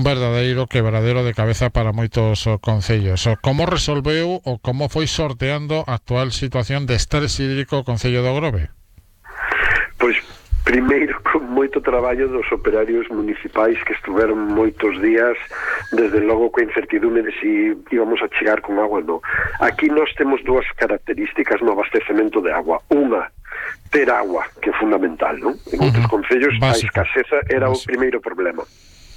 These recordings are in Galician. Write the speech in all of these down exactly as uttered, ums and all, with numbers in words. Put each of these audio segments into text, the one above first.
verdadeiro quebradero de cabeza para moitos o, concellos. O, como resolveu ou como foi sorteando a actual situación de estrés hídrico o Concello de Ogrove? Pois primeiro con moito traballo dos operarios municipais que estuveron moitos días, desde logo coa incertidume de si íbamos a chegar con agua ou non. Aquí nós temos dúas características no abastecemento de agua. Unha, ter agua, que é fundamental, non? En uh-huh. outros concellos a escaseza era Básico. o primeiro problema.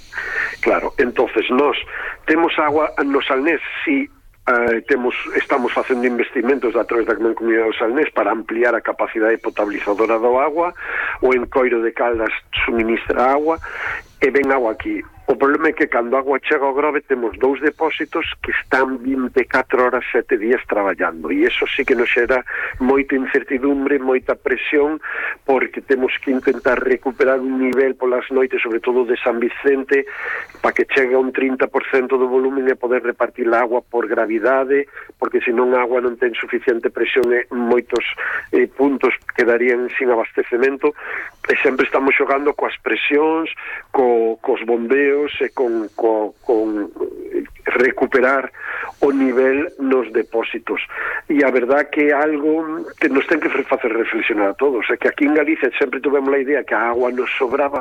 Claro, entonces nós temos agua no Salnés, si Uh, temos, estamos facendo investimentos a través da Mancomunidade do Salnés para ampliar a capacidade potabilizadora do agua. O Encoiro de Caldas suministra agua e ven agua aquí. O problema é que cando a agua chega ao Grove temos dous depósitos que están vinte e catro horas, sete días traballando, e iso sí que nos xera moita incertidumbre, moita presión, porque temos que intentar recuperar un nivel polas noites, sobre todo de San Vicente, para que chegue a un trinta por cento do volumen e poder repartir a agua por gravidade, porque senón a agua non ten suficiente presión e moitos eh, puntos quedarían sin abastecemento, e sempre estamos xogando coas presións, co, cos bombeos e con, co, con recuperar o nivel nos depósitos. E a verdad que é algo que nos ten que facer reflexionar a todos, é que aquí en Galicia sempre tuvemos a idea que a agua nos sobraba,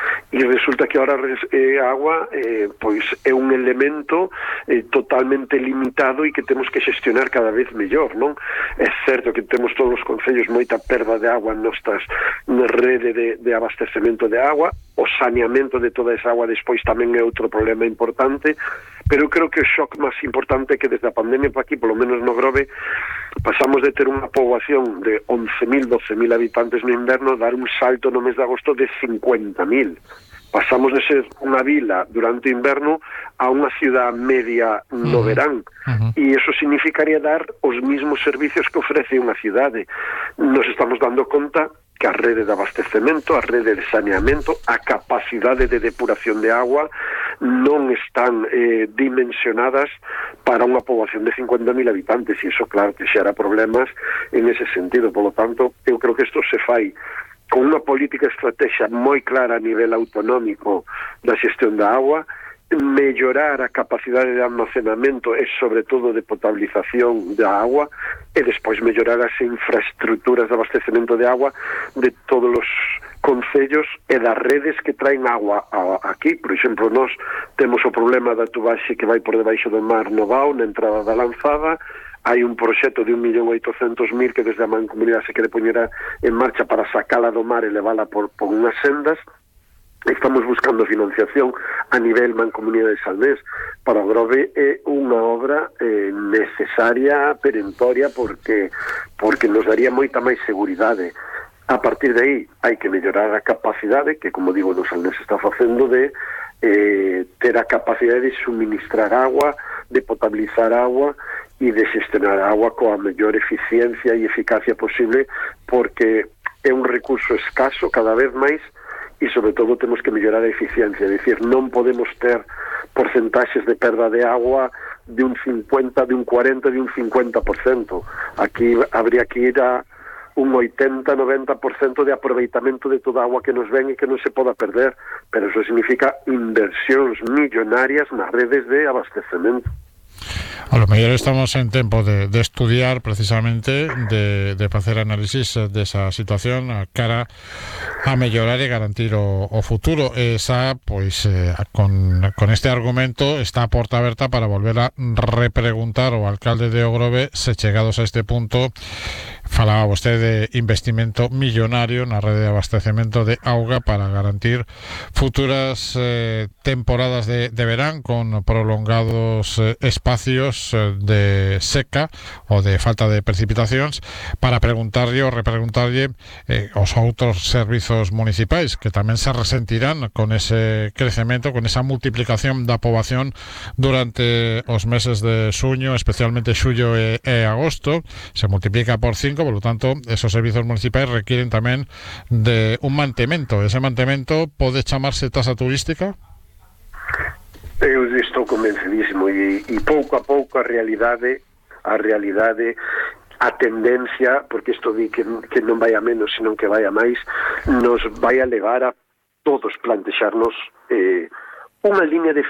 e resulta que ahora eh, a agua eh, pois é un elemento eh, totalmente limitado e que temos que xestionar cada vez mellor, non? É certo que temos todos os concellos moita perda de agua nostras na rede de, de abastecemento de agua, o saneamento de toda esa agua despois tamén é outro problema importante, pero eu creo que o shock máis importante é que desde a pandemia para aquí, polo menos no Grove, pasamos de ter unha poboación de once mil, doce mil habitantes no inverno, dar un salto no mes de agosto de cincuenta mil. Pasamos de ser unha vila durante o inverno a unha ciudad media no verán, uh-huh. e iso significaría dar os mismos servicios que ofrece unha cidade. Nos estamos dando conta que a rede de abastecemento, a rede de saneamento, a capacidade de depuración de agua non están eh, dimensionadas para unha poboación de cincuenta mil habitantes, e iso claro que xera problemas en ese sentido. Por lo tanto, eu creo que isto se fai con unha política estrategia moi clara a nivel autonómico da xestión da agua, mellorar a capacidade de almacenamento e sobre todo de potabilización da agua, e despois mellorar as infraestructuras de abastecemento de agua de todos os concellos e das redes que traen agua a, aquí. Por exemplo, nós temos o problema da tubaxe que vai por debaixo do mar no Vao, na entrada da Lanzada. Hai un proxecto de un millón oitocentos mil que desde a Mancomunidade se quere poñer en marcha para sacala do mar e levala por, por unhas sendas. Estamos buscando financiación a nivel Mancomunidade de Salnés para o Grove. É unha obra eh, necesaria, perentoria, porque porque nos daría moita máis seguridade. A partir de aí hai que mellorar a capacidade, que como digo no Salnés está facendo, de eh, ter a capacidade de suministrar agua, de potabilizar agua e de xestionar a agua coa mellor eficiencia e eficacia posible, porque é un recurso escaso cada vez máis, e sobre todo temos que mellorar a eficiencia, é dicir, non podemos ter porcentaxes de perda de agua de un cincuenta, de un cuarenta, de un cincuenta por cento. Aquí habría que ir a un oitenta, noventa por cento de aproveitamento de toda a agua que nos ven e que non se poda perder, pero eso significa inversións millonarias nas redes de abastecemento. A lo mellor estamos en tempo de, de estudiar precisamente, de, de facer análisis desa situación a cara a mellorar e garantir o, o futuro. Esa, pois, eh, con, con este argumento está a porta aberta para volver a repreguntar ao alcalde de Ogrove se chegados a este punto falaba vostede de investimento millonario na rede de abastecemento de auga para garantir futuras eh, temporadas de, de verán con prolongados eh, espacios eh, de seca ou de falta de precipitacións, para preguntarlle ou repreguntarlle eh, os outros servizos municipais que tamén se resentirán con ese crecemento, con esa multiplicación da poboación durante os meses de xuño, especialmente xullo e, e agosto. Se multiplica por cinco, por lo tanto, esos servizos municipais requieren tamén de un mantemento. Ese mantemento pode chamarse tasa turística? Eu estou convencidísimo, e, e pouco a pouco a realidade a realidade a tendencia, porque isto di que, que non vai a menos, senón que vai a máis, nos vai a levar a todos plantexarnos eh, unha línea de